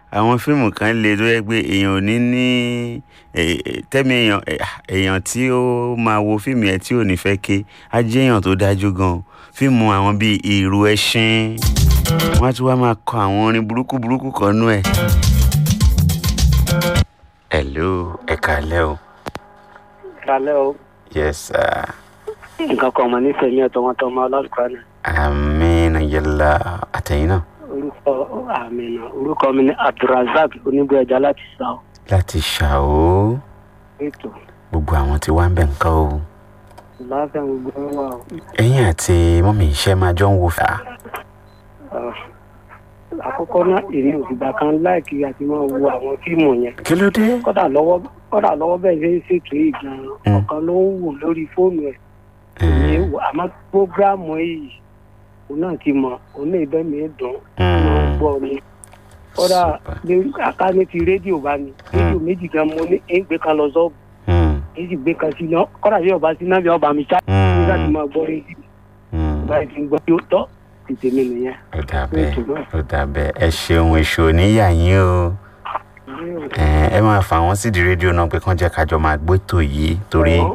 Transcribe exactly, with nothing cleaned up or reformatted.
àwọn fíìmù kan le tó yẹ pé èèyàn ò ní ní tẹ́mi èèyàn èèyàn tí ó máa wo fíìmù yẹn tí ò ní fẹ́ ké á jẹ́ èèyàn tó dájú gan. Fíìmù àwọn bíi ìrù ẹṣin wọ́n á tún wá máa kọ àwọn orin burúkú burúkú kan nú ẹ̀. Hello, ẹ káalẹ́ o. Kálẹ́ o. Yes sir. Nǹkan kan ọmọ nífẹ̀ẹ́ mi ọ̀tọ̀ wọn tọ́ ọmọ ọlọ́dúnkọ́ ni. Àmín yàlla àtẹ̀yìn náà. Orúkọ àmín orúkọ mi ni Abdulrasaq Onígbẹ̀ẹ́jà láti Ṣàó. Láti Ṣàó. Ètò. Gbogbo àwọn tí wá ń bẹ̀ ń kọ́ o. Láfẹ́ gbogbo ẹ̀ wà o. Ẹ̀yin àti mọ́mì iṣẹ́ máa jọ ń wo fà. Àkọ́kọ́ náà èmi ò fìgbà kan láìkí àti máa wo àwọn fíìmù yẹn. Kí ló dé? Kọ́dà lọ́wọ́ kọ́dà lọ́wọ́ bẹ́ẹ̀ ṣe ń ṣètò yìí gan-an ọ̀kan ló ń wò lórí fóònù ẹ̀. Èmi wò àmọ́ prógráàmù yìí òun náà ti mọ̀ òun náà ibẹ̀ mi dùn máa ń gbọ́ ni. Kọ́dà akáni ti rédíò bá ní rédíò méjì gan mo ní ń gbé kan lọ sọ́ọ̀bù èyí sì gbé kan sí náà kọ́dà bí ọba sí náà bí ọba mi ṣá ní láti máa gbọ́ rédíò báyìí ti ń gbọ́ yóò tọ́ tètè mi nìyẹn. Ó dàbẹ́ ó dàbẹ́ ẹ ṣeun èṣù oníyà yín o. ẹ máa fà wọ́n sídìí rédíò náà pé kán jẹ́ kájọ máa gbétò yìí torí